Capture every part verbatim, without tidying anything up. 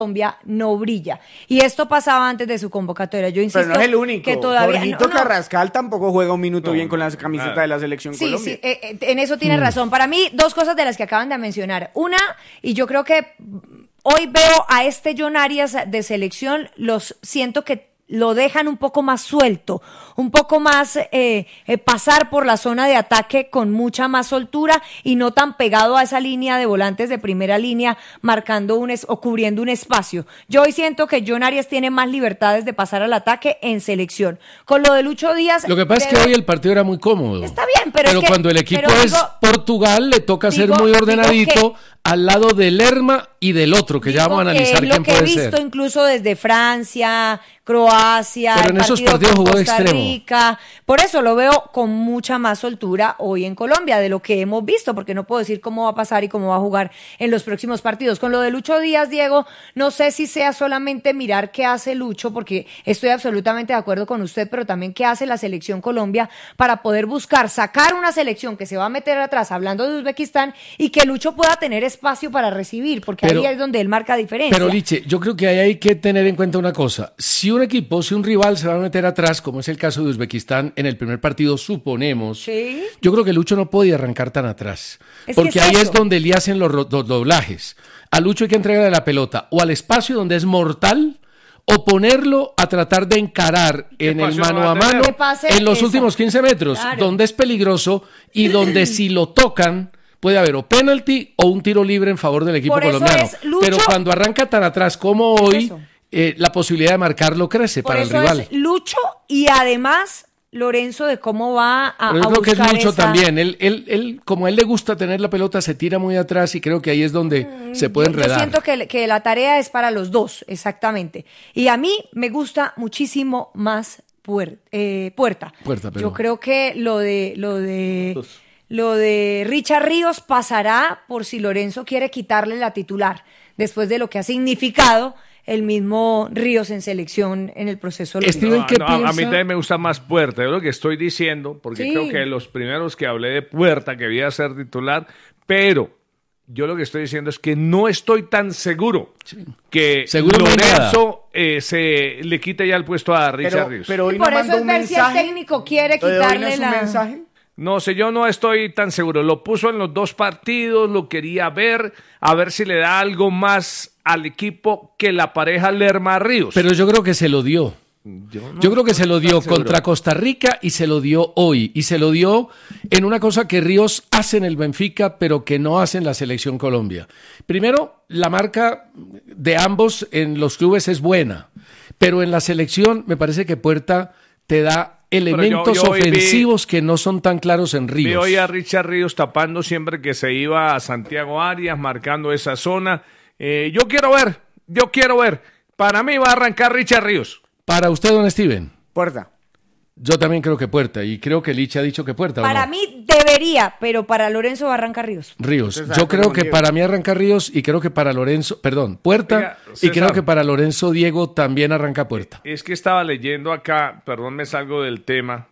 Colombia no brilla. Y esto pasaba antes de su convocatoria. Yo insisto Pero no es el único. que todavía Jorgito no, no. Carrascal tampoco juega un minuto No, bien con la camiseta nada. de la selección Sí, Colombia. sí, eh, eh, en eso tiene Mm. razón. Para mí, dos cosas de las que acaban de mencionar. Una, y yo creo que hoy veo a este John Arias de selección, los siento que lo dejan un poco más suelto, un poco más eh, eh, pasar por la zona de ataque con mucha más soltura y no tan pegado a esa línea de volantes de primera línea, marcando un es o cubriendo un espacio. Yo hoy siento que John Arias tiene más libertades de pasar al ataque en selección. Con lo de Lucho Díaz... Lo que pasa debe... es que hoy el partido era muy cómodo. Está bien, pero, pero es que, cuando el equipo pero es digo, Portugal, le toca digo, ser muy ordenadito digo al lado del Lerma y del otro, que ya vamos a analizar eh, quién lo que puede he visto ser. incluso desde Francia, Croacia, Pero el en esos partido partidos con jugó de Costa extremo. Rica. Por eso lo veo con mucha más soltura hoy en Colombia de lo que hemos visto, porque no puedo decir cómo va a pasar y cómo va a jugar en los próximos partidos. Con lo de Lucho Díaz, Diego, no sé si sea solamente mirar qué hace Lucho, porque estoy absolutamente de acuerdo con usted, pero también qué hace la selección Colombia para poder buscar sacar una selección que se va a meter atrás, hablando de Uzbekistán, y que Lucho pueda tener espacio para recibir, porque Pero- ahí es donde él marca diferencia. Pero Liche, yo creo que ahí hay que tener en cuenta una cosa. Si un equipo, si un rival se va a meter atrás, como es el caso de Uzbekistán en el primer partido, suponemos, Sí. yo creo que Lucho no podía arrancar tan atrás. Es que porque es ahí eso. es donde le hacen los, ro- los doblajes. A Lucho hay que entregarle la pelota o al espacio donde es mortal o ponerlo a tratar de encarar en el espacio mano va a a tener? mano Que pase en los esa. últimos quince metros, Claro. donde es peligroso y donde si lo tocan puede haber o penalti o un tiro libre en favor del equipo Por eso colombiano. es, Lucho- Pero cuando arranca tan atrás como Es hoy, eso. eh, la posibilidad de marcarlo crece Por para el eso rival. es Lucho y además Lorenzo de cómo va a, Pero yo a creo que es buscar Lucho esa- también. Él, él, él, como a él le gusta tener la pelota, se tira muy atrás y creo que ahí es donde se puede Yo- Yo enredar. siento que, que la tarea es para los dos, exactamente. Y a mí me gusta muchísimo más Puer- eh, Puerta. Puerta, pero- Yo creo que lo de lo de lo de Richard Ríos pasará por si Lorenzo quiere quitarle la titular, después de lo que ha significado el mismo Ríos en selección en el proceso olímpico. Steven, No, ¿qué no, a- a mí piensa? también me gusta más Puerta, es lo que estoy diciendo, porque Sí. creo que los primeros que hablé de Puerta que debía ser titular, pero yo lo que estoy diciendo es que no estoy tan seguro que Seguro no hay Lorenzo eh, se le quite ya el puesto a Richard Pero, Ríos. pero hoy Y no por eso mandó es un ver si el mensaje. técnico quiere Lo de hoy no quitarle es un la... mensaje. No sé, yo no estoy tan seguro. Lo puso en los dos partidos, lo quería ver, a ver si le da algo más al equipo que la pareja Lerma Ríos. Pero yo creo que se lo dio. yo, no Yo creo que se lo estoy dio tan seguro. contra Costa Rica y se lo dio hoy. Y se lo dio en una cosa que Ríos hace en el Benfica, pero que no hace en la Selección Colombia. Primero, la marca de ambos en los clubes es buena, pero en la selección me parece que Puerta te da elementos yo hoy vi- ofensivos que no son tan claros en Vi Ríos. hoy a Richard Ríos tapando siempre que se iba a Santiago Arias, marcando esa zona. Eh, yo quiero ver, yo quiero ver. Para mí va a arrancar Richard Ríos. Para usted, don Steven, Puerta. yo también creo que Puerta, y creo que Lich ha dicho que Puerta. ¿o Para no? mí debería, pero para Lorenzo va a arrancar Ríos. Ríos. Usted sabe Yo creo cómo que Diego. para mí arranca Ríos y creo que para Lorenzo, perdón, Puerta, Oiga, y César. creo que para Lorenzo Diego también arranca Puerta. Es que estaba leyendo acá, perdón, me salgo del tema,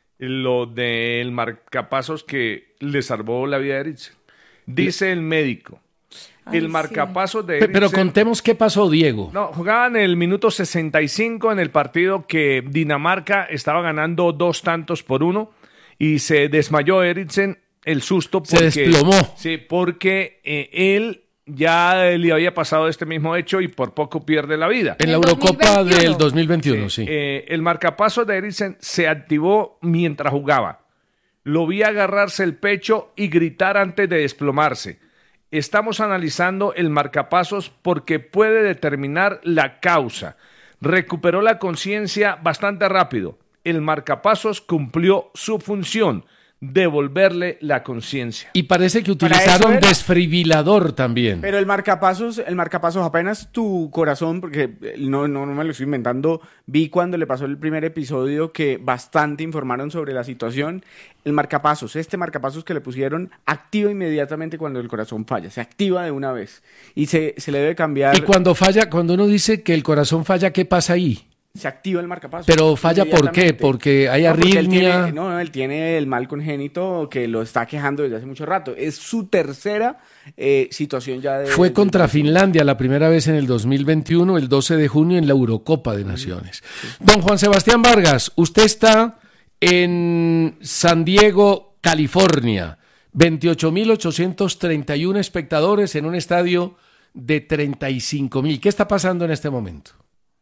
lo del marcapasos que le salvó la vida a Eriksen. Dice el médico, Ay, el sí. marcapasos de Pe- Pero Eriksen- contemos qué pasó, Diego. No, jugaban el minuto sesenta y cinco en el partido que Dinamarca estaba ganando dos tantos por uno y se desmayó Eriksen, el susto Se porque... desplomó. Sí, porque eh, él ya le había pasado este mismo hecho y por poco pierde la vida. En la el Eurocopa dos mil veintiuno. del dos mil veintiuno, sí. Eh, el marcapasos de Eriksen se activó mientras jugaba. Lo vi agarrarse el pecho y gritar antes de desplomarse. Estamos analizando el marcapasos porque puede determinar la causa. Recuperó la conciencia bastante rápido. El marcapasos cumplió su función, devolverle la conciencia. Y parece que Para utilizaron eso era. desfibrilador también. Pero el marcapasos, el marcapasos apenas tu corazón, porque no, no, no me lo estoy inventando, vi cuando le pasó el primer episodio que bastante informaron sobre la situación. El marcapasos, este marcapasos que le pusieron, activa inmediatamente cuando el corazón falla, se activa de una vez y se, se le debe cambiar. Y cuando falla, cuando uno dice que el corazón falla, ¿qué pasa ahí? se activa el marcapasos. Pero falla ¿por qué? Porque hay no, porque él arritmia. tiene, no, él tiene el mal congénito que lo está quejando desde hace mucho rato. Es su tercera eh, situación ya de... Fue de- contra de- Finlandia la primera vez en el dos mil veintiuno, el doce de junio, en la Eurocopa de Naciones. Don Juan Sebastián Vargas, usted está en San Diego, California. veintiocho mil ochocientos treinta y uno espectadores en un estadio de treinta y cinco mil. ¿Qué está pasando en este momento?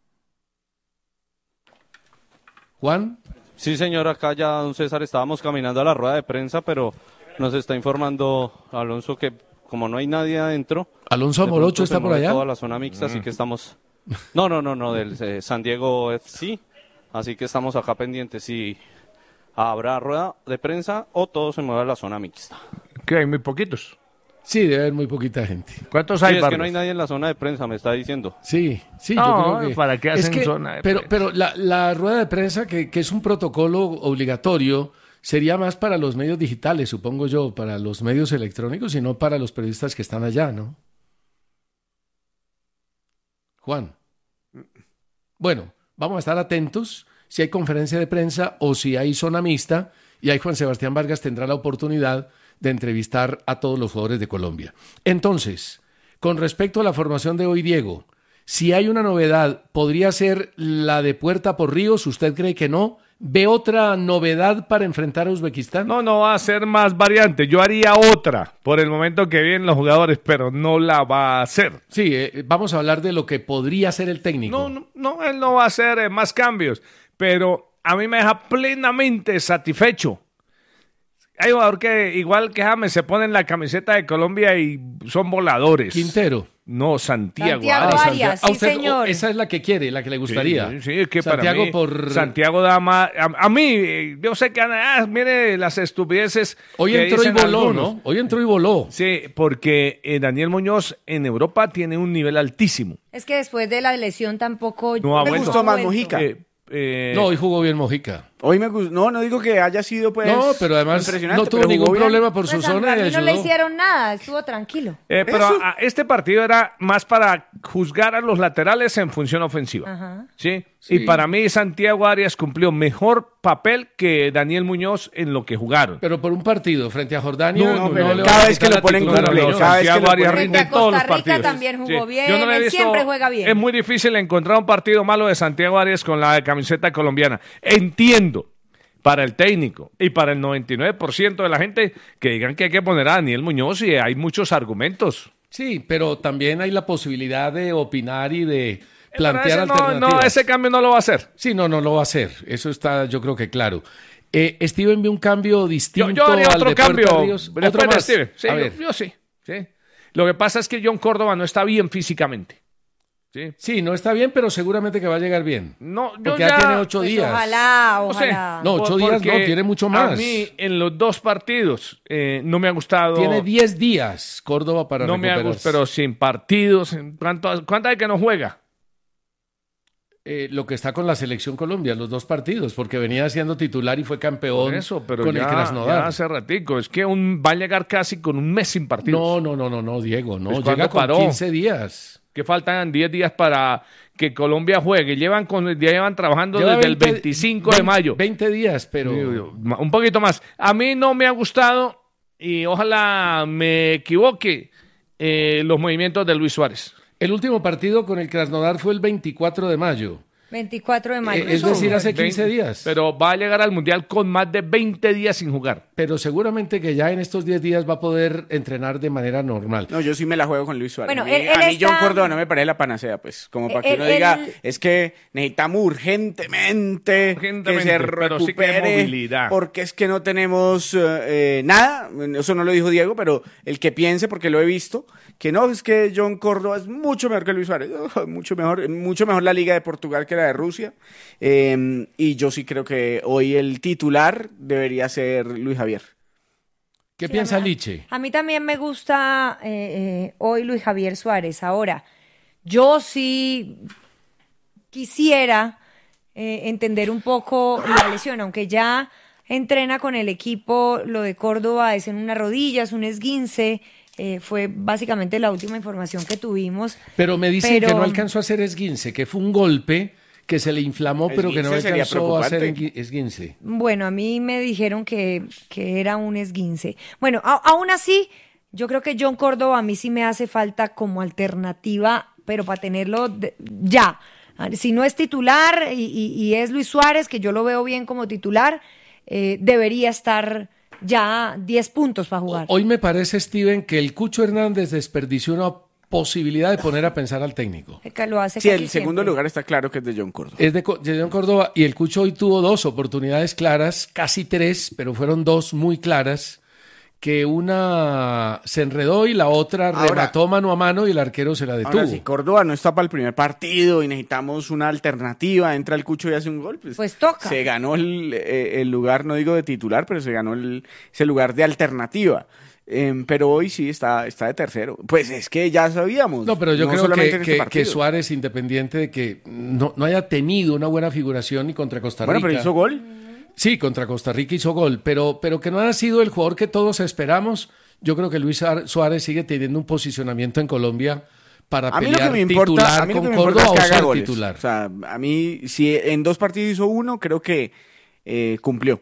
Juan. Sí, señor, acá ya, don César, estábamos caminando a la rueda de prensa, pero nos está informando Alonso que como no hay nadie adentro... Alonso de Amorocho pronto se está por mueve allá. toda la zona mixta, así que estamos... No, no, no, no, del eh, San Diego F C, así que estamos acá pendientes si habrá rueda de prensa o todo se mueve a la zona mixta. Que hay muy poquitos. Sí, debe haber muy poquita gente. ¿Cuántos Sí, hay, es que Vargas? no hay nadie en la zona de prensa, me está diciendo. Sí, sí, No, yo creo que... ¿para qué es hacen que- zona de pero, prensa? pero la, la rueda de prensa, que, que es un protocolo obligatorio, sería más para los medios digitales, supongo yo, para los medios electrónicos y no para los periodistas que están allá, ¿no? Juan. Bueno, vamos a estar atentos si hay conferencia de prensa o si hay zona mixta, y ahí Juan Sebastián Vargas tendrá la oportunidad de entrevistar a todos los jugadores de Colombia. Entonces, con respecto a la formación de hoy, Diego, si hay una novedad, ¿podría ser la de Puerta por Ríos? ¿Usted cree que no? ¿Ve otra novedad para enfrentar a Uzbekistán? No, no va a ser más variante. Yo haría otra por el momento que vienen los jugadores, pero no la va a hacer. Sí, eh, vamos a hablar de lo que podría hacer el técnico. No, no, no, él no va a hacer eh, más cambios, pero a mí me deja plenamente satisfecho. Hay jugador que, igual que James, se ponen la camiseta de Colombia y son voladores. Quintero. No, Santiago. Santiago Arias. Arias, Ah, sí, usted- señor. oh, esa es la que quiere, la que le gustaría. Sí, sí, es que Santiago para mí, por... Santiago da más... A, a mí, eh, yo sé que, ah, mire las estupideces Hoy que entró y dicen voló, algunos. ¿no? Hoy entró y voló. Sí, porque eh, Daniel Muñoz en Europa tiene un nivel altísimo. Es que después de la lesión tampoco... No ha Me vuelto. gustó más vuelto. Mojica. Eh, eh, No, hoy jugó bien Mojica. Hoy me gustó. No, no digo que haya sido pues no, pero además impresionante, no tuvo pero ningún jugó bien. problema por Pues su a zona y mí no le ayudó. hicieron nada, estuvo tranquilo. Eh, pero Eso. a- a este partido era más para juzgar a los laterales en función ofensiva. Ajá. ¿Sí? Sí. Y para mí Santiago Arias cumplió mejor papel que Daniel Muñoz en lo que jugaron. Pero por un partido frente a Jordania. No, no, pero le cada van a vez que quitar lo la ponen titularidad. completo, no, cada vez que Santiago lo Arias ponen- rinde en Frente a todos los Costa Rica partidos. también jugó bien, Yo no le he él visto- siempre juega bien. Es muy difícil encontrar un partido malo de Santiago Arias con la camiseta colombiana. Entiendo para el técnico y para el noventa y nueve por ciento de la gente que digan que hay que poner a Daniel Muñoz y hay muchos argumentos. Sí, pero también hay la posibilidad de opinar y de Pero plantear ese no, alternativas. no, ese cambio no lo va a hacer. Sí, no, no lo va a hacer. Eso está, yo creo que claro. Eh, Steven ve un cambio distinto Yo, yo haría al otro de Puerta cambio. Ríos. Después Otro de más. Steven. Sí, A yo, ver. yo sí, sí. Lo que pasa es que John Córdoba no está bien físicamente. Sí. Sí, no está bien, pero seguramente que va a llegar bien. No, yo Porque ya, ya tiene ocho Pues días. ojalá, No sé. ojalá. No, ocho Por- días porque no, tiene mucho A más. mí, en los dos partidos, eh, no me ha gustado. Tiene diez días Córdoba para No me ha recuperarse. gustado, pero sin partidos. en ¿Cuánto, ¿Cuánto hay que no juega? Eh, lo que está con la selección Colombia, los dos partidos, porque venía siendo titular y fue campeón Por eso, pero con ya, el Krasnodar. ya hace ratico. Es que un, va a llegar casi con un mes sin partidos. No, no, no, no, no, Diego, no. Pues, Llega ¿cuándo con paró? quince días. Que faltan diez días para que Colombia juegue. Llevan, con, ya llevan trabajando Lleva desde el veinte veinticinco de mayo. veinte días, pero... Un poquito más. A mí no me ha gustado, y ojalá me equivoque, eh, los movimientos de Luis Suárez. El último partido con el Krasnodar fue el veinticuatro de mayo. veinticuatro de mayo. Eh, es decir, hace quince veinte días. Pero va a llegar al Mundial con más de veinte días sin jugar. Pero seguramente que ya en estos diez días va a poder entrenar de manera normal. No, yo sí me la juego con Luis Suárez. Bueno, a mí, él- él a mí John está- Córdoba no me parece la panacea, pues, como para que Él- uno diga, él- es que necesitamos urgentemente, Urgentemente, que se pero sí que de recupere, movilidad. porque es que no tenemos eh, nada, eso no lo dijo Diego, pero el que piense, porque lo he visto, que no, es que John Córdoba es mucho mejor que Luis Suárez, oh, mucho mejor, mucho mejor la Liga de Portugal que la de Rusia, eh, y yo sí creo que hoy el titular debería ser Luis Javier. ¿Qué Sí, piensa a mí- Liche? A mí también me gusta eh, eh, hoy Luis Javier Suárez. Ahora, yo sí quisiera eh, entender un poco la lesión, aunque ya entrena con el equipo, lo de Córdoba es en una rodilla, es un esguince, eh, fue básicamente la última información que tuvimos. Pero me dicen Pero- que no alcanzó a hacer esguince, que fue un golpe que se le inflamó, pero que no Esguince sería alcanzó a hacer preocupante. engui- esguince. Bueno, a mí me dijeron que, que era un esguince. Bueno, a- aún así, yo creo que John Córdoba a mí sí me hace falta como alternativa, pero para tenerlo de- ya. Si no es titular y, y- y es Luis Suárez, que yo lo veo bien como titular, eh, debería estar ya diez puntos para jugar. Hoy me parece, Steven, que el Cucho Hernández desperdició una posibilidad de poner a pensar al técnico. Que lo hace Sí, casi el segundo siempre. lugar está claro que es de John Córdoba. Es de, Co- de John Córdoba y el Cucho hoy tuvo dos oportunidades claras, casi tres, pero fueron dos muy claras, que una se enredó y la otra Ahora- remató mano a mano y el arquero se la detuvo. Ahora, si Córdoba no está para el primer partido y necesitamos una alternativa, entra el Cucho y hace un gol, pues, Pues toca. se ganó el, eh, el lugar, no digo de titular, pero se ganó el, ese lugar de alternativa. Em, pero hoy sí está, está de tercero. Pues es que ya sabíamos. No, pero yo creo solamente que, en este que- partido. que Suárez, independiente de que no, no haya tenido una buena figuración ni contra Costa Rica. Bueno, pero hizo gol. Sí, contra Costa Rica hizo gol, pero, pero que no ha sido el jugador que todos esperamos. Yo creo que Luis Ar- Suárez sigue teniendo un posicionamiento en Colombia para A mí lo pelear que me importa, titular a mí lo con que me importa Córdoba es o que haga ser goles. titular. O sea, a mí, si en dos partidos hizo uno, creo que eh, cumplió.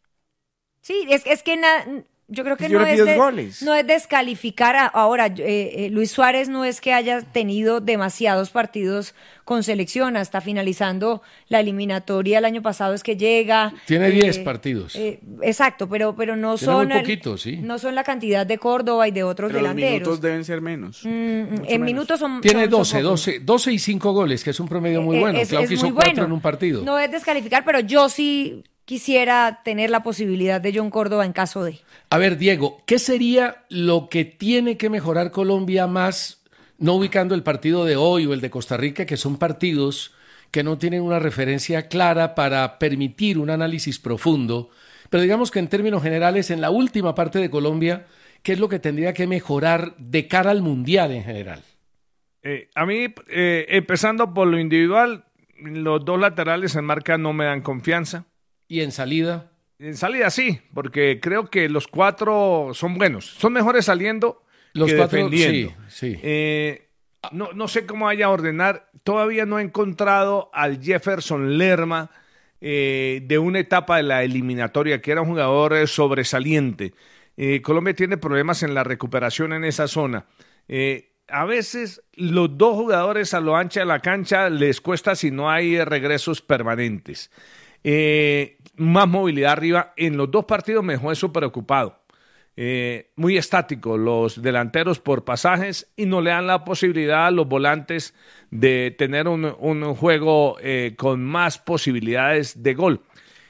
Sí, es, es que na- yo creo que Yo no le es, pido de- goles. no es descalificar. A, ahora, eh, eh, Luis Suárez no es que haya tenido demasiados partidos con selección. Hasta finalizando la eliminatoria el año pasado es que llega. Tiene eh, diez partidos. eh, exacto, pero, pero no Tiene son muy el- poquitos, sí. no son la cantidad de Córdoba y de otros Pero los delanteros. minutos deben ser menos. Mm, Mucho en menos. minutos son Tiene son- son doce, pocos. doce, doce y cinco goles, que es un promedio muy Eh, bueno. es- Claro es que hizo muy cuatro bueno. en un partido. No es descalificar, pero yo sí quisiera tener la posibilidad de John Córdoba en caso de. A ver, Diego, ¿qué sería lo que tiene que mejorar Colombia más, no ubicando el partido de hoy o el de Costa Rica, que son partidos que no tienen una referencia clara para permitir un análisis profundo? Pero digamos que en términos generales, en la última parte de Colombia, ¿qué es lo que tendría que mejorar de cara al Mundial en general? Eh, a mí, eh, empezando por lo individual, los dos laterales en marca no me dan confianza. Y en salida, En salida sí, porque creo que los cuatro son buenos. Son mejores saliendo los que cuatro, defendiendo. sí, sí. Eh, no, no sé cómo vaya a ordenar. Todavía no he encontrado al Jefferson Lerma eh, de una etapa de la eliminatoria, que era un jugador eh, sobresaliente. Eh, Colombia tiene problemas en la recuperación en esa zona. Eh, a veces los dos jugadores a lo ancha de la cancha les cuesta si no hay eh, regresos permanentes. Eh, más movilidad arriba. En los dos partidos me dejó eso preocupado. Eh, muy estático los delanteros por pasajes y no le dan la posibilidad a los volantes de tener un, un juego eh, con más posibilidades de gol.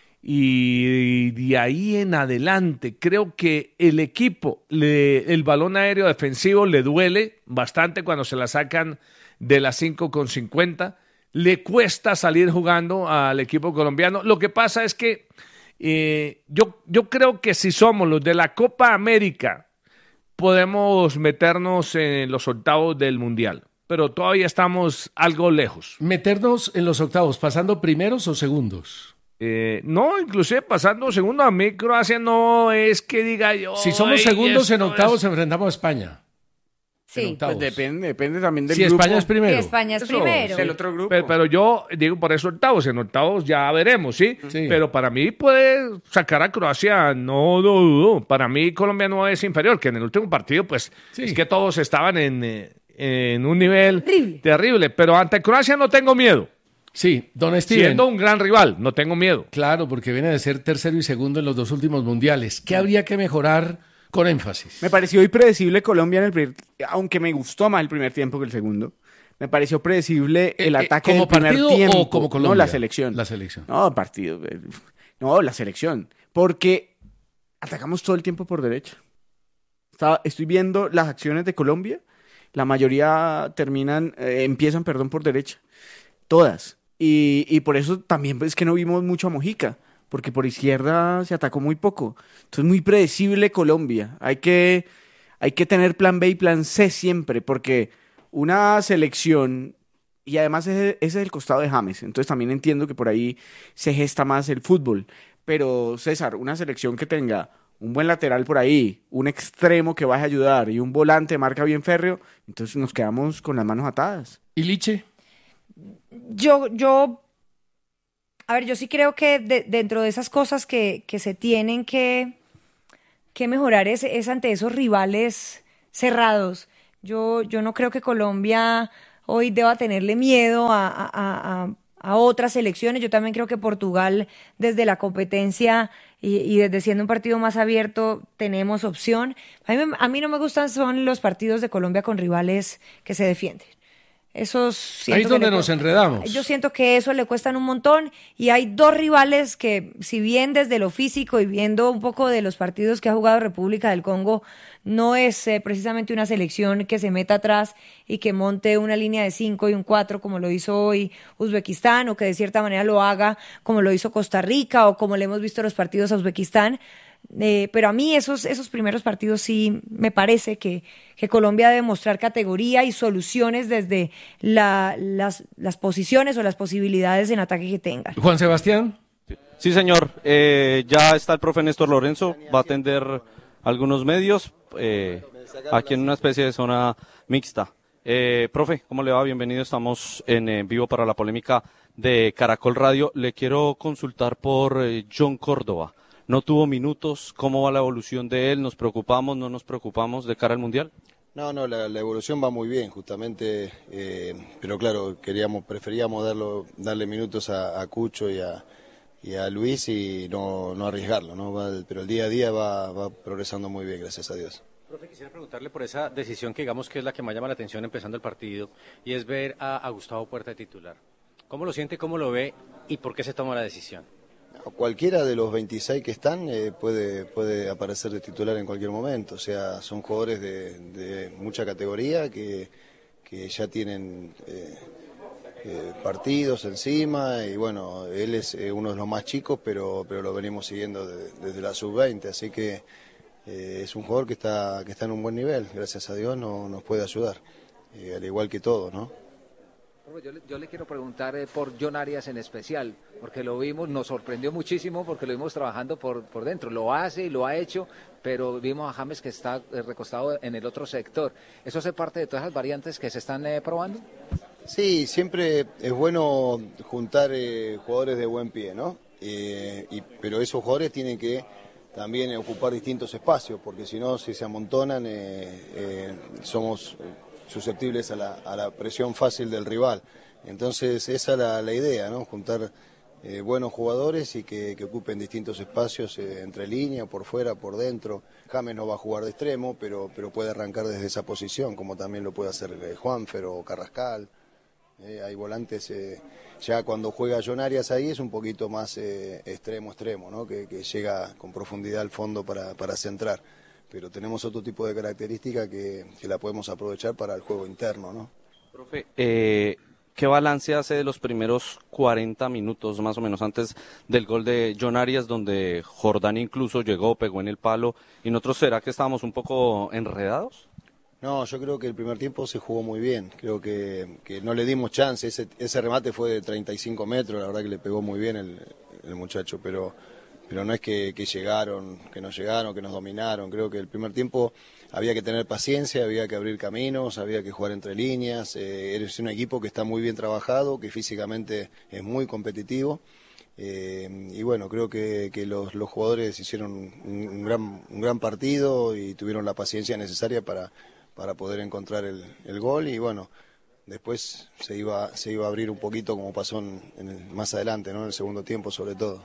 Y de ahí en adelante creo que el equipo, le, el balón aéreo defensivo le duele bastante cuando se la sacan de las cinco con cincuenta. Le cuesta salir jugando al equipo colombiano. Lo que pasa es que eh, yo, yo creo que si somos los de la Copa América, podemos meternos en los octavos del Mundial, pero todavía estamos algo lejos. Meternos en los octavos, pasando primeros o segundos. Eh, no, inclusive pasando segundo, a mí Croacia no es que diga yo... Si somos "Ey, segundos en esto octavos, es-". enfrentamos a España. En Sí. octavos. Pues depende, depende también del Si grupo. España es primero. Y España es Eso, primero. Del otro grupo. Pero, pero yo digo por eso octavos, en octavos ya veremos, ¿sí? Sí. Pero para mí puede sacar a Croacia, no lo dudo. Para mí Colombia no es inferior, que en el último partido pues Sí. es que todos estaban en, eh, en un nivel Terrible. terrible. Pero ante Croacia no tengo miedo. Sí, don Steven. Siendo un gran rival, no tengo miedo. Claro, porque viene de ser tercero y segundo en los dos últimos mundiales. ¿Qué habría que mejorar con énfasis? Me pareció impredecible Colombia en el primer, aunque me gustó más el primer tiempo que el segundo. Me pareció predecible el Eh, eh, ataque ¿como del primer partido tiempo. o como Colombia? No, la selección. La selección. No, partido. eh, No, la selección. Porque atacamos todo el tiempo por derecha. Estaba, estoy viendo las acciones de Colombia. La mayoría terminan, eh, empiezan, perdón, por derecha. Todas. Y, y por eso también es que no vimos mucho a Mojica. Porque por izquierda se atacó muy poco. Entonces, muy predecible Colombia. Hay que, hay que tener plan B y plan C siempre. Porque una selección... Y además ese, ese es el costado de James. Entonces también entiendo que por ahí se gesta más el fútbol. Pero César, una selección que tenga un buen lateral por ahí, un extremo que vaya a ayudar y un volante marca bien férreo, entonces nos quedamos con las manos atadas. ¿Y Liche? Yo, yo A ver, yo sí creo que de- dentro de esas cosas que, que se tienen que, que mejorar es, es ante esos rivales cerrados. Yo, yo no creo que Colombia hoy deba tenerle miedo a, a, a, a- a otras selecciones. Yo también creo que Portugal, desde la competencia y, y desde siendo un partido más abierto, tenemos opción. A mí, me- a mí no me gustan son los partidos de Colombia con rivales que se defienden. Esos siento Ahí es que donde le nos cue- enredamos. Yo siento que eso le cuestan un montón y hay dos rivales que, si bien desde lo físico y viendo un poco de los partidos que ha jugado República del Congo, no es eh, precisamente una selección que se meta atrás y que monte una línea de cinco y un cuatro como lo hizo hoy Uzbekistán, o que de cierta manera lo haga como lo hizo Costa Rica o como le hemos visto los partidos a Uzbekistán. Eh, pero a mí esos, esos primeros partidos sí me parece que, que Colombia debe mostrar categoría y soluciones desde la- las, las posiciones o las posibilidades en ataque que tengan. Juan Sebastián. Sí, señor. Eh, ya está el profe Néstor Lorenzo, va a atender algunos medios eh, aquí en una especie de zona mixta. Eh, profe, ¿cómo le va? Bienvenido. Estamos en eh, vivo para la polémica de Caracol Radio. Le quiero consultar por eh, John Córdoba. No tuvo minutos. ¿Cómo va la evolución de él? ¿Nos preocupamos? ¿No nos preocupamos de cara al Mundial? No, no, la, la evolución va muy bien, justamente, eh, pero claro, queríamos, preferíamos darlo, darle minutos a, a Cucho y a, y a Luis y no, no arriesgarlo, ¿no? Va- pero el día a día va, va progresando muy bien, gracias a Dios. Profe, quisiera preguntarle por esa decisión que digamos que es la que más llama la atención empezando el partido, y es ver a, a Gustavo Puerta de titular. ¿Cómo lo siente, cómo lo ve y por qué se toma la decisión? Cualquiera de los veintiséis que están eh, puede, puede aparecer de titular en cualquier momento, o sea, son jugadores de, de mucha categoría que, que ya tienen eh, eh, partidos encima y bueno, él es eh, uno de los más chicos, pero, pero lo venimos siguiendo de- desde la sub veinte, así que eh, es un jugador que está, que está en un buen nivel, gracias a Dios no, nos puede ayudar, eh, al igual que todos, ¿no? Profe, Yo le, yo le quiero preguntar eh, por John Arias en especial, porque lo vimos, nos sorprendió muchísimo porque lo vimos trabajando por, por dentro, lo hace y lo ha hecho, pero vimos a James que está eh, recostado en el otro sector. ¿Eso hace parte de todas las variantes que se están eh, probando? Sí, siempre es bueno juntar eh, jugadores de buen pie, ¿no? Eh, y- pero esos jugadores tienen que también ocupar distintos espacios, porque si no, si se amontonan, eh, eh, somos susceptibles a la, a la presión fácil del rival. Entonces, esa es la, la idea, ¿no? Juntar eh, buenos jugadores y que, que ocupen distintos espacios eh, entre línea, por fuera, por dentro. James no va a jugar de extremo, pero, pero puede arrancar desde esa posición, como también lo puede hacer eh, Juanfer o Carrascal. Eh, hay volantes, eh, ya cuando juega John Arias ahí es un poquito más eh, extremo, extremo, ¿no? Que, que llega con profundidad al fondo para, para centrar. Pero tenemos otro tipo de característica que, que la podemos aprovechar para el juego interno, ¿no? Profe, eh, ¿qué balance hace de los primeros cuarenta minutos, más o menos, antes del gol de John Arias, donde Jordán incluso llegó, pegó en el palo, y nosotros será que estábamos un poco enredados? No, yo creo que el primer tiempo se jugó muy bien, creo que, que no le dimos chance, ese, ese remate fue de treinta y cinco metros, la verdad que le pegó muy bien el, el muchacho, pero, pero no es que, que llegaron, que nos llegaron, que nos dominaron, creo que el primer tiempo había que tener paciencia, había que abrir caminos, había que jugar entre líneas, eh, eres un equipo que está muy bien trabajado, que físicamente es muy competitivo. Eh, y bueno, creo que, que los, los jugadores hicieron un, un gran, un gran partido y tuvieron la paciencia necesaria para, para poder encontrar el, el gol y bueno, después se iba, se iba a abrir un poquito como pasó en, en el- más adelante, ¿no? En el segundo tiempo sobre todo.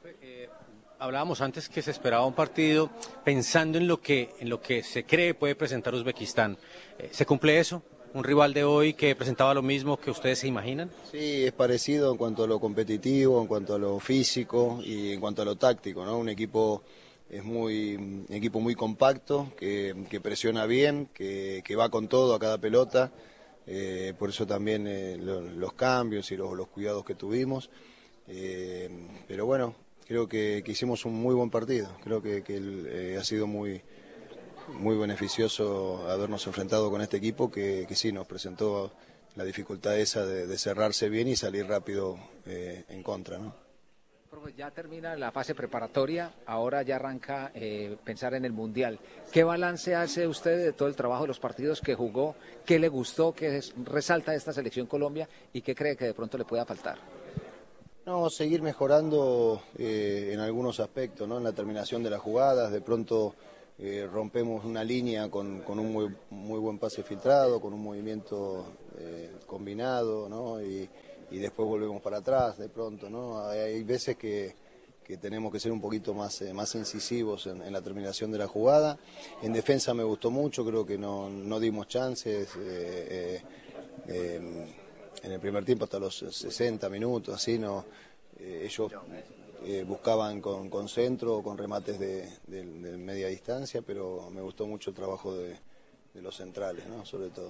Hablábamos antes que se esperaba un partido pensando en lo que, en lo que se cree puede presentar Uzbekistán. Eh, ¿Se cumple eso? ¿Un rival de hoy que presentaba lo mismo que ustedes se imaginan? Sí, es parecido en cuanto a lo competitivo, en cuanto a lo físico y en cuanto a lo táctico, ¿no? Un equipo es muy, un equipo muy compacto, que, que presiona bien, que, que va con todo a cada pelota, eh, por eso también eh, lo- los cambios y los, los cuidados que tuvimos. Eh, pero bueno, creo que, que hicimos un muy buen partido, creo que, que el- eh, ha sido muy, muy beneficioso habernos enfrentado con este equipo que, que sí nos presentó la dificultad esa de, de cerrarse bien y salir rápido eh, en contra, ¿no? Profe, ya termina la fase preparatoria, ahora ya arranca eh, pensar en el Mundial. ¿Qué balance hace usted de todo el trabajo de los partidos que jugó? ¿Qué le gustó? ¿Qué es- resalta de esta selección Colombia? ¿Y qué cree que de pronto le pueda faltar? No, seguir mejorando eh, en algunos aspectos, ¿no? En la terminación de las jugadas, de pronto eh, rompemos una línea con, con un muy, muy buen pase filtrado, con un movimiento eh, combinado, ¿no? Y, y después volvemos para atrás de pronto, ¿no? Hay, hay veces que, que tenemos que ser un poquito más, eh, más incisivos en, en la terminación de la jugada. En defensa me gustó mucho, creo que no, no dimos chances. Eh, eh, eh, en el primer tiempo hasta los sesenta minutos, así, no, eh, ellos eh, buscaban con, con centro, con remates de, de, de media distancia, pero me gustó mucho el trabajo de, de los centrales, ¿no? Sobre todo.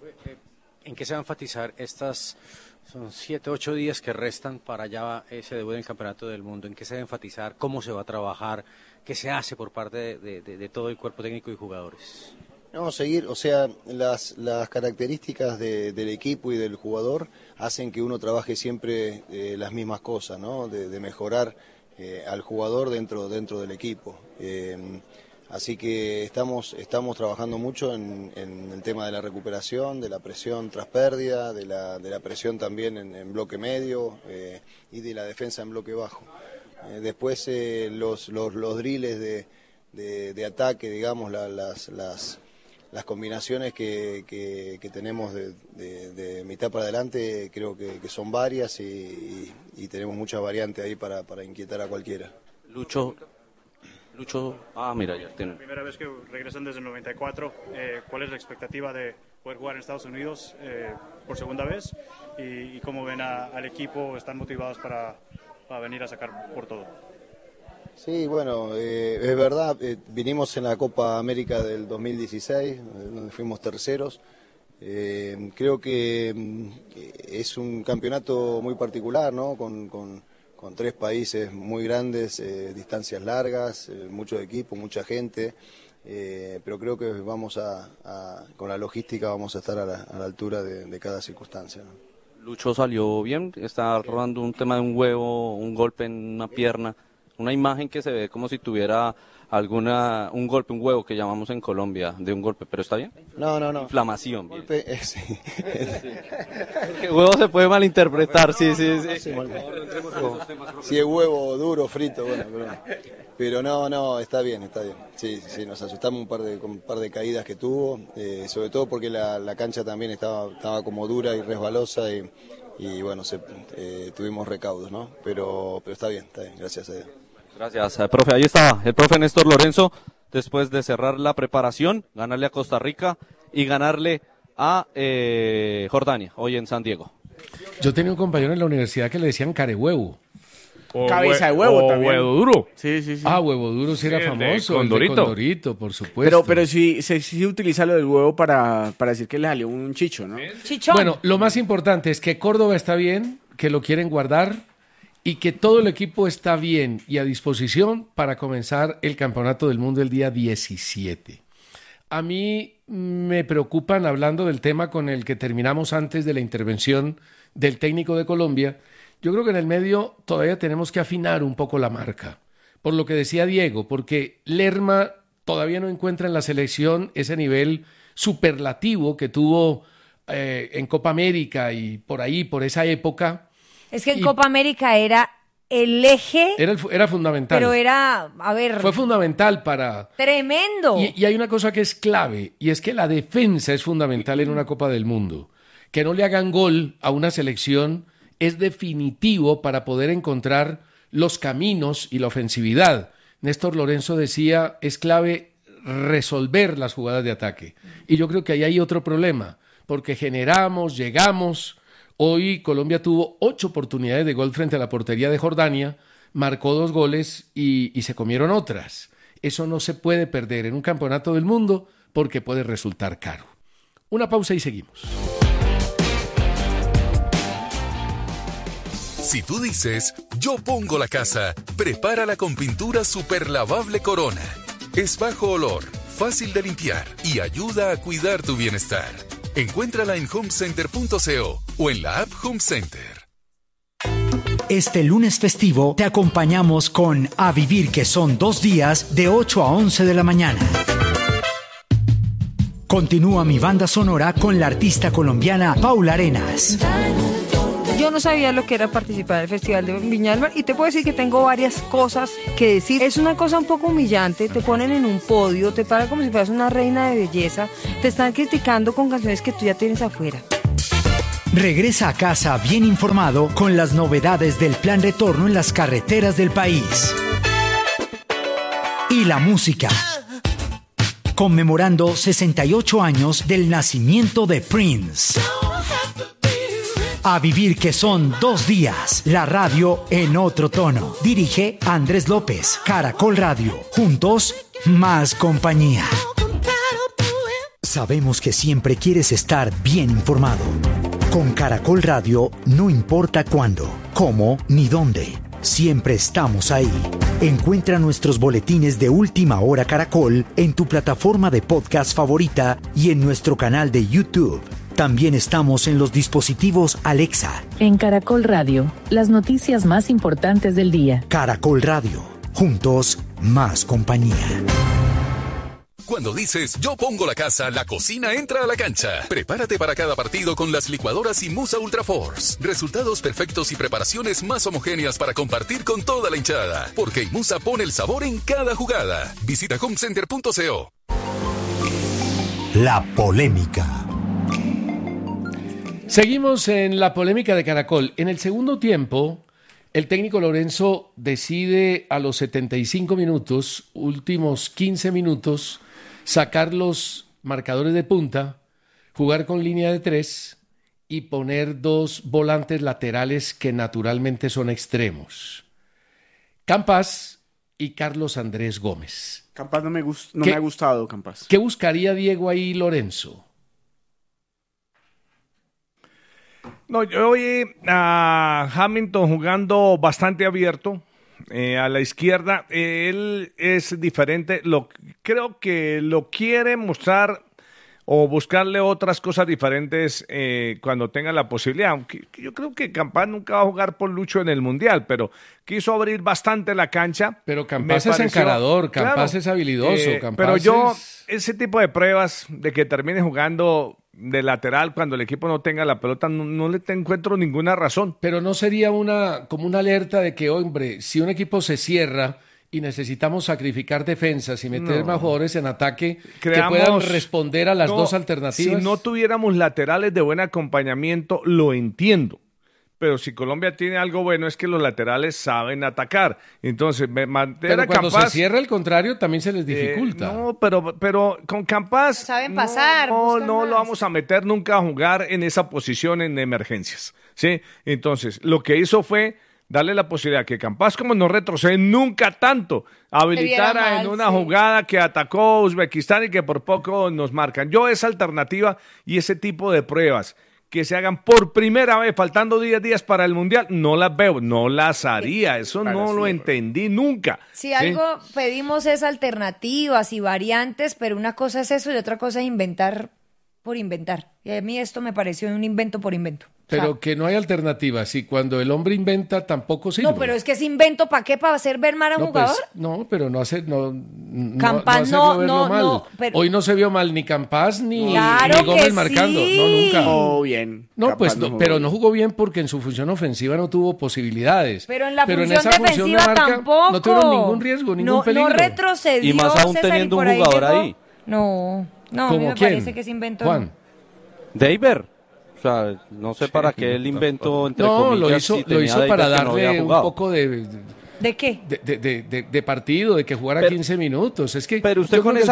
¿En qué se va a enfatizar estas, son siete, ocho días que restan para ya ese debut en el Campeonato del Mundo? ¿En qué se va a enfatizar? ¿Cómo se va a trabajar? ¿Qué se hace por parte de, de, de, de todo el cuerpo técnico y jugadores? No, seguir, o sea, las, las características de, del equipo y del jugador hacen que uno trabaje siempre eh, las mismas cosas, ¿no? De, de mejorar eh, al jugador dentro, dentro del equipo. Eh, así que estamos, estamos trabajando mucho en, en el tema de la recuperación, de la presión tras pérdida, de la, de la presión también en, en bloque medio eh, y de la defensa en bloque bajo. Eh, después eh, los, los, los drills de, de, de ataque, digamos, la, las... las Las combinaciones que, que, que tenemos de, de, de mitad para adelante creo que, que son varias y, y, y tenemos muchas variantes ahí para, para inquietar a cualquiera. Lucho, Lucho, ah mira, ya tiene. La primera vez que regresan desde el noventa y cuatro, eh, ¿cuál es la expectativa de poder jugar en Estados Unidos eh, por segunda vez? ¿Y, y cómo ven a, al equipo? ¿Están motivados para, para venir a sacar por todo? Sí, bueno, eh, es verdad, eh, vinimos en la Copa América del dos mil dieciséis, eh, donde fuimos terceros. Eh, creo que eh, es un campeonato muy particular, ¿no? Con, con, con tres países muy grandes, eh, distancias largas, eh, mucho equipo, mucha gente, eh, pero creo que vamos a, a, con la logística vamos a estar a la, a la altura de, de cada circunstancia, ¿no? Lucho salió bien, está rodando un tema de un huevo, un golpe en una pierna. Una imagen que se ve como si tuviera alguna un golpe, un huevo que llamamos en Colombia, de un golpe, pero ¿está bien? No, no, no. Inflamación. Golpe, eh, sí. El huevo se puede malinterpretar, sí, sí, sí. sí. Si es huevo duro, frito, bueno, pero, pero no, no, está bien, está bien. Sí, sí, nos asustamos un par de, con un par de caídas que tuvo, eh, sobre todo porque la, la cancha también estaba, estaba como dura y resbalosa y, y bueno, se, eh, tuvimos recaudos, ¿no? Pero, pero está bien, está bien, gracias a Dios. Gracias, eh, profe. Ahí está el profe Néstor Lorenzo, después de cerrar la preparación, ganarle a Costa Rica y ganarle a eh, Jordania, hoy en San Diego. Yo tenía un compañero en la universidad que le decían carehuevo. O Cabeza de hue- huevo o también. huevo duro. Sí, sí, sí. Ah, huevo duro sí era Sí, el de famoso. el de Condorito. Condorito, por supuesto. Pero, pero sí, se, sí se utiliza lo del huevo para, para decir que le salió un chicho, ¿no? Chichón. Bueno, lo más importante es que Córdoba está bien, que lo quieren guardar y que todo el equipo está bien y a disposición para comenzar el Campeonato del Mundo el día diecisiete. A mí me preocupan, hablando del tema con el que terminamos antes de la intervención del técnico de Colombia, yo creo que en el medio todavía tenemos que afinar un poco la marca, por lo que decía Diego, porque Lerma todavía no encuentra en la selección ese nivel superlativo que tuvo eh, en Copa América y por ahí, por esa época. Es que en y- Copa América era el eje, Era, el fu- era fundamental. pero era, a ver, Fue fundamental para... tremendo. Y, y hay una cosa que es clave, y es que la defensa es fundamental en una Copa del Mundo. Que no le hagan gol a una selección es definitivo para poder encontrar los caminos y la ofensividad. Néstor Lorenzo decía, es clave resolver las jugadas de ataque. Y yo creo que ahí hay otro problema, porque generamos, llegamos. Hoy Colombia tuvo ocho oportunidades de gol frente a la portería de Jordania, marcó dos goles y, y se comieron otras. Eso no se puede perder en un campeonato del mundo porque puede resultar caro. Una pausa y seguimos. Si tú dices, yo pongo la casa, prepárala con pintura superlavable Corona. Es bajo olor, fácil de limpiar y ayuda a cuidar tu bienestar. Encuéntrala en home center punto co o en la app Home Center. Este lunes festivo te acompañamos con A Vivir, que son dos días de ocho a once de la mañana. Continúa mi banda sonora con la artista colombiana Paula Arenas. Yo yo no sabía lo que era participar del Festival de Viña del Mar y te puedo decir que tengo varias cosas que decir. Es una cosa un poco humillante, te ponen en un podio, te paran como si fueras una reina de belleza, te están criticando con canciones que tú ya tienes afuera. Regresa a casa bien informado con las novedades del plan retorno en las carreteras del país. Y la música. Conmemorando sesenta y ocho años del nacimiento de Prince. A vivir que son dos días. La radio en otro tono. Dirige Andrés López. Caracol Radio. Juntos, más compañía. Sabemos que siempre quieres estar bien informado. Con Caracol Radio, no importa cuándo, cómo ni dónde. Siempre estamos ahí. Encuentra nuestros boletines de Última Hora Caracol en tu plataforma de podcast favorita y en nuestro canal de YouTube. También estamos en los dispositivos Alexa. En Caracol Radio, las noticias más importantes del día. Caracol Radio. Juntos, más compañía. Cuando dices yo pongo la casa, la cocina entra a la cancha. Prepárate para cada partido con las licuadoras Imusa Ultra Force. Resultados perfectos y preparaciones más homogéneas para compartir con toda la hinchada. Porque Imusa pone el sabor en cada jugada. Visita homecenter punto co. La polémica. Seguimos en la polémica de Caracol. En el segundo tiempo, el técnico Lorenzo decide a los setenta y cinco minutos, últimos quince minutos, sacar los marcadores de punta, jugar con línea de tres y poner dos volantes laterales que naturalmente son extremos. Campas y Carlos Andrés Gómez. Campas no me, gust- no me ha gustado, Campas. ¿Qué buscaría Diego ahí, Lorenzo? No, yo vi a Hamilton jugando bastante abierto. Eh, a la izquierda, eh, él es diferente, lo, creo que lo quiere mostrar o buscarle otras cosas diferentes eh, cuando tenga la posibilidad, aunque yo creo que Campas nunca va a jugar por Lucho en el Mundial, pero quiso abrir bastante la cancha. Pero Campas es encarador, Campas claro, es habilidoso, eh, Campas pero yo, es... ese tipo de pruebas de que termine jugando de lateral cuando el equipo no tenga la pelota, no, no le te encuentro ninguna razón. Pero no sería una como una alerta de que, hombre, si un equipo se cierra y necesitamos sacrificar defensas y meter No. más jugadores en ataque Creamos- que puedan responder a las No, dos alternativas. Si no tuviéramos laterales de buen acompañamiento, lo entiendo. Pero si Colombia tiene algo bueno es que los laterales saben atacar. Entonces, me- mantener Pero a cuando Campas, se cierra el contrario también se les eh, dificulta. no, pero, pero con Campas Saben no, pasar, no, buscan no más. lo vamos a meter nunca a jugar en esa posición en emergencias. ¿Sí? Entonces, lo que hizo fue darle la posibilidad que Campas, como no retrocede nunca tanto, habilitara mal, en una sí. jugada que atacó Uzbekistán y que por poco nos marcan. Yo esa alternativa y ese tipo de pruebas que se hagan por primera vez, faltando diez días para el Mundial, no las veo, no las haría, eso Para no sí, lo pues. entendí nunca. Si ¿sí? algo pedimos es alternativas y variantes, pero una cosa es eso y otra cosa es inventar por inventar. Y a mí esto me pareció un invento por invento. O sea, Pero que no hay alternativas y cuando el hombre inventa tampoco sirve. no, pero es que es invento ¿para qué? ¿Para hacer ver mal a un No, jugador? pues, no, pero no hacer, no, no, Campas no, hacerlo no, verlo no, mal. no, pero- Hoy no se vio mal ni Campas ni, Claro ni Gómez que marcando, sí. no nunca. Oh, bien. No, Campas pues, no, jugó pero bien. no jugó bien porque en su función ofensiva no tuvo posibilidades. Pero en la función esa función de defensiva marca tampoco. no tuvieron ningún riesgo, ningún no, peligro. No retrocedió. Y más aún César, y teniendo por un jugador llegó- ahí. No, no, a mí ¿Cómo me quién? parece que es invento. Juan. Deiber. O sea, no sé para qué el invento, entre No, comillas, lo hizo, si lo tenía hizo Deiber para que no darle había un jugado. poco de, ¿De qué? de, de, de- de partido, de que jugara Pero- quince minutos. Es que Pero usted yo con creo que esa